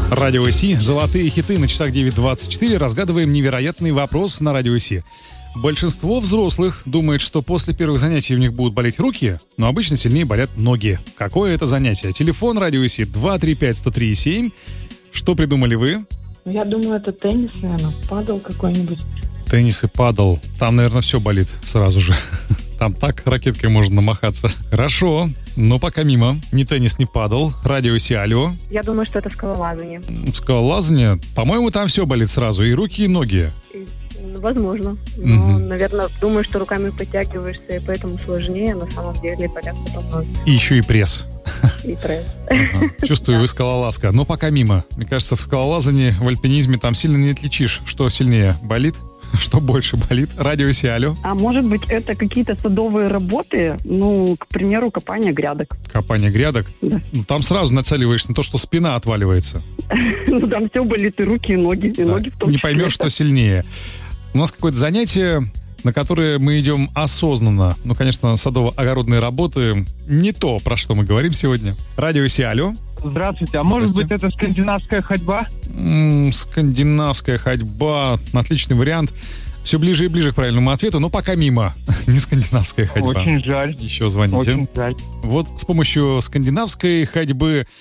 Радио Си. Золотые хиты на часах 9:24. Разгадываем невероятный вопрос на Радио Си. Большинство взрослых думает, что после первых занятий у них будут болеть руки, но обычно сильнее болят ноги. Какое это занятие? Телефон Радио Си 235-103-7. Что придумали вы? Я думаю, это теннис, наверное, падал какой-нибудь. Теннис и падал. Там, наверное, все болит сразу же. Там так ракеткой можно намахаться. Хорошо, но пока мимо. Ни теннис, ни падал. Радио Си, алло. Я думаю, что это скалолазание. Скалолазание? По-моему, там все болит сразу. И руки, и ноги. Возможно. Но, наверное, думаю, что руками подтягиваешься, и поэтому сложнее. На самом деле болят потом ноги. И еще и пресс. И пресс. Ага. Чувствую, вы скалолазка. Но пока мимо. Мне кажется, в скалолазании, в альпинизме там сильно не отличишь, что сильнее болит. Что больше болит? Радио Си, алло. А может быть, это какие-то садовые работы? Ну, к примеру, копание грядок. Копание грядок? Да. Ну, там сразу нацеливаешься на то, что спина отваливается. Ну, там все болит, и руки, и ноги, и ноги в том числе. Не поймешь, что сильнее. У нас какое-то занятие, на которое мы идем осознанно. Ну, конечно, садово-огородные работы не то, про что мы говорим сегодня. Радио Си, алло. Здравствуйте. А может быть, это скандинавская ходьба? Скандинавская ходьба. Отличный вариант. Все ближе и ближе к правильному ответу, но пока мимо. Не скандинавская ходьба. Очень жаль. Еще звоните. Очень жаль. Вот с помощью скандинавской ходьбы